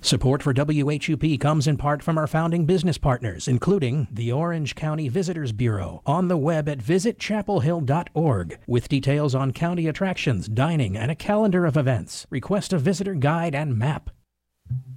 Support for WHUP comes in part from our founding business partners, including the Orange County Visitors Bureau, on the web at visitchapelhill.org, with details on county attractions, dining, and a calendar of events. Request a visitor guide and map.